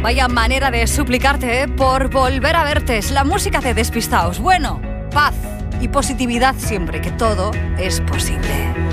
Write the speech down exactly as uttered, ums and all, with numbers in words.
Vaya manera de suplicarte, ¿eh? Por volver a verte. Es la música de Despistaos. Bueno, paz y positividad siempre, que todo es posible.